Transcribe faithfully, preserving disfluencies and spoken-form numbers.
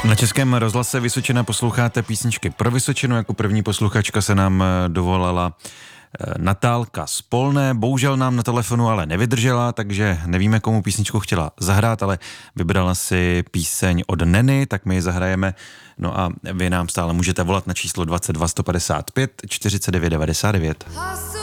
Na Českém rozhlase Vysočina posloucháte písničky pro Vysočinu. Jako první posluchačka se nám dovolala Natálka z Polné. Bohužel nám na telefonu ale nevydržela, takže nevíme, komu písničku chtěla zahrát, ale vybrala si píseň od Neny, tak my ji zahrajeme. No a vy nám stále můžete volat na číslo dvacet dva sto padesát pět čtyřicet devět devadesát devět.